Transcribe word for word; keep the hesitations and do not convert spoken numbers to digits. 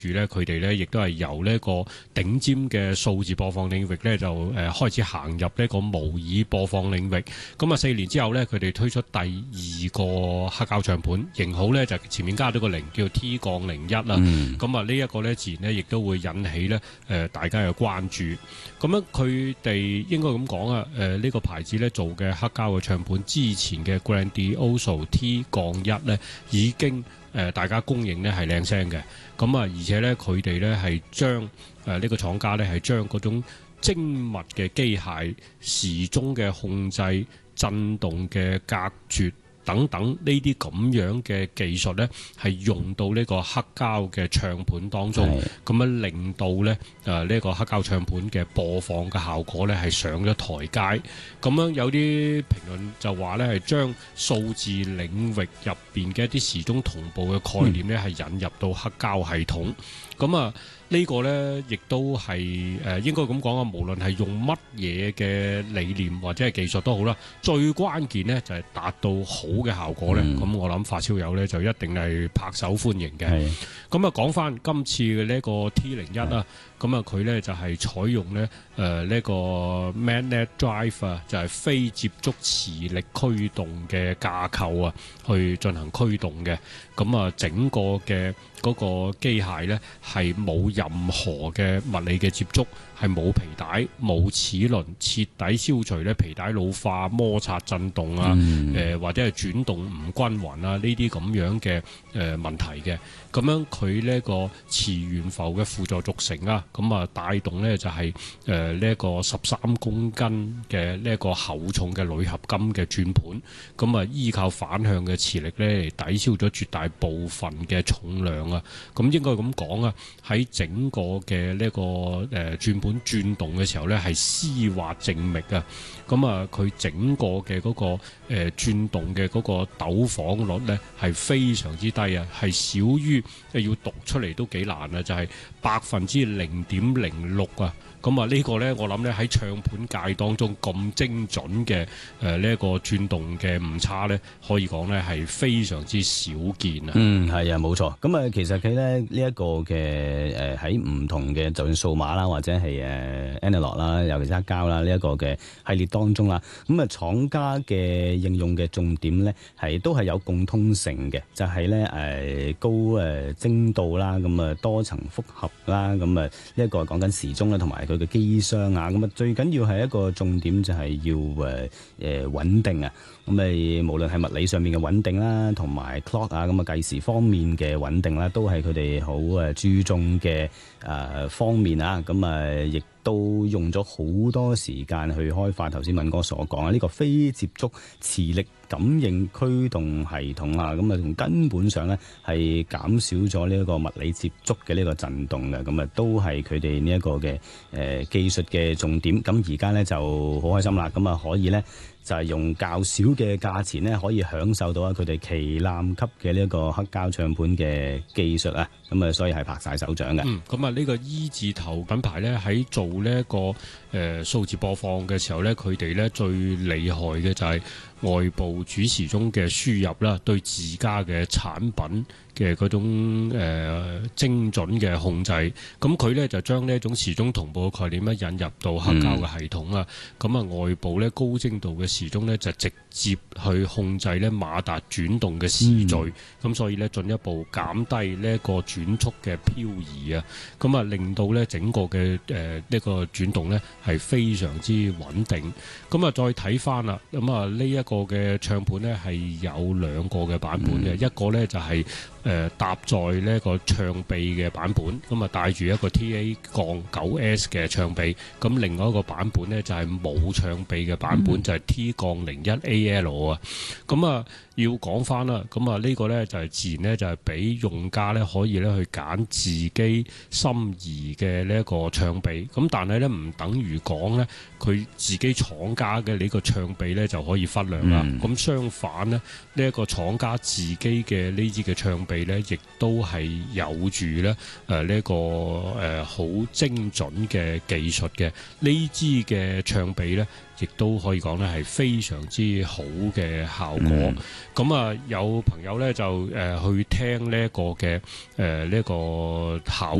住咧，佢哋咧亦都係由呢個頂尖嘅數字播放領域咧，就誒開始行入呢個模擬播放領域。咁啊，四年之後咧，佢哋推出第二個黑膠唱盤型號咧，就前面加咗個零，叫 T 槓零一啦。咁啊，呢一個咧自然咧，亦都會引起咧誒大家嘅關注。咁樣佢哋應該咁講啊，誒呢個牌子咧做嘅黑膠嘅唱盤之前嘅 Grandioso T 槓一咧已經。誒、呃、大家公認咧係靚聲嘅，咁啊而且咧佢哋咧係將誒呢、呃這個廠家咧係將嗰種精密嘅機械時鐘嘅控制、震動嘅隔絕等等呢啲咁樣嘅技術咧，係用到呢個黑膠嘅唱盤當中，咁樣令到咧誒呢個黑膠唱盤嘅播放嘅效果咧係上咗台階。咁樣有啲評論就話咧係將數字領域入邊嘅一啲時鐘同步嘅概念咧係引入到黑膠系統。咁啊呢個咧亦都係誒應該咁講啊，無論係用乜嘢嘅理念或者係技術都好啦，最關鍵咧就係達到好嘅效果咧。咁、嗯、我諗發燒友咧就一定係拍手歡迎嘅。咁啊講翻今次嘅呢個 T 零一啊，咁啊佢咧就係採用咧誒呢個 Magnet Drive 啊，就係非接觸磁力驅動嘅架構啊，去進行驅動嘅。咁啊整個嘅嗰個機械咧係冇任何嘅物理嘅接觸，係冇皮帶、冇齒輪，徹底消除咧皮帶老化、摩擦、震動啊，誒、嗯呃、或者係轉動唔均勻啊呢啲咁樣嘅誒、呃、問題嘅。咁樣佢呢個磁懸浮嘅輔助軸承啊，咁啊帶動咧就係誒呢一個十三公斤嘅呢一個厚重嘅鋁合金嘅轉盤，咁啊依靠反向嘅磁力咧嚟抵消咗絕大部分嘅重量啊。咁應該咁講啊，喺整個嘅呢個誒轉盤轉動嘅時候咧，係絲滑靜謐啊。咁啊，佢整個嘅嗰個誒轉動嘅嗰個抖晃率咧係非常之低啊，係少於要讀出嚟都幾難啊，就係百分之零點零六啊。咁啊，呢個咧我諗咧喺唱盤界當中咁精準嘅誒呢一個轉動嘅誤差咧，可以講咧係非常之少見啊。 嗯，係啊，冇錯。咁啊，其實佢咧呢一個嘅誒喺唔同嘅就算數碼啦，或者係誒 analog 啦，尤其是黑膠啦呢一個嘅系列當中啦，咁啊廠家嘅應用嘅重點咧係都係有共通性嘅，就係咧誒高誒精度啦，咁啊多層複合啦，咁啊呢一個講緊時鐘啦，同埋佢嘅機箱啊，咁啊最緊要係一個重點就係要誒誒穩定啊，咁誒無論係物理上面嘅穩定啦，同埋 clock 啊，咁啊計時方面嘅穩定啦，都係佢哋好誒注重嘅誒方面啊，咁啊亦都用咗好多時間去開發頭先敏哥所講啊呢個非接觸磁力感應驅動系統啊，咁啊從根本上咧係減少咗呢一個物理接觸嘅呢個震動嘅，咁啊都係佢哋呢一個嘅誒、呃、技術嘅重點。咁而家咧就好開心啦，咁啊可以咧就係、是、用較少嘅價錢咧可以享受到啊佢哋旗艦級嘅呢一個黑膠唱盤嘅技術啊，咁啊所以係拍晒手掌嘅。 嗯，咁啊呢個 E 字頭品牌咧喺做呢、這、一個誒、呃、數字播放嘅時候咧，佢哋咧最厲害嘅就係外部主時鐘嘅輸入啦，對自家嘅產品嘅嗰種、呃、精準嘅控制，咁佢咧就將呢一種時鐘同步嘅概念咧引入到黑膠嘅系統啦。咁、嗯、啊外部咧高精度嘅時鐘咧就直接去控制咧馬達轉動嘅時序，咁、嗯、所以咧進一步減低呢一個轉速嘅漂移啊。咁啊令到咧整個嘅誒呢個轉動咧係非常之穩定。咁啊再睇翻啦，咁啊呢一個嘅唱盤咧係有兩個嘅版本嘅、嗯，一個咧就係、是。誒、呃、搭載呢個唱臂嘅版本，咁啊帶住一個 T A 槓九 S 嘅唱臂，咁另外一個版本呢，就係、是、冇唱臂嘅版本，嗯、就係、是、T 槓零一 A L 啊，咁啊要講翻啦，咁啊呢個呢，就係、是、自然呢，就係、是、俾用家呢可以呢去揀自己心儀嘅呢一個唱臂，咁但係呢，唔等於講呢，佢自己廠家嘅呢個唱臂呢就可以忽略啦，咁、嗯、相反呢，呢、這、一個廠家自己嘅呢支嘅唱臂臂咧，亦都係有住咧誒呢個誒好、呃、精準嘅技術嘅。呢支嘅唱臂咧，亦都可以講咧係非常之好嘅效果。咁啊、嗯，有朋友咧就誒、呃、去聽呢一個嘅誒呢一個效